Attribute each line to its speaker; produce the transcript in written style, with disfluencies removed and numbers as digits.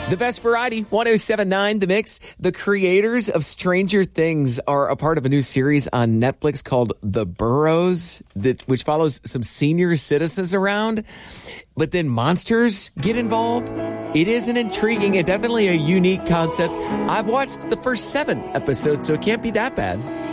Speaker 1: The best variety, 107.9 The Mix. The creators of Stranger Things are a part of a new series on Netflix called The Burrows, which follows some senior citizens around. But then monsters get involved. It is an intriguing and definitely a unique concept. I've watched the first 7 episodes, so it can't be that bad.